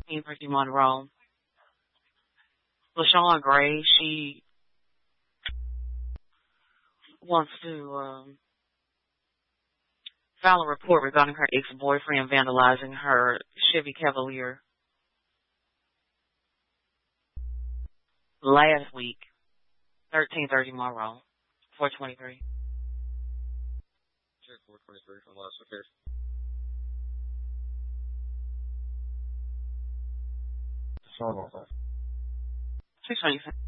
University Monroe. LaShawn Gray, she wants to file a report regarding her ex-boyfriend vandalizing her Chevy Cavalier last week, 1330 Monroe, 423. Check 423 on the last location. Sean, what's that? 627.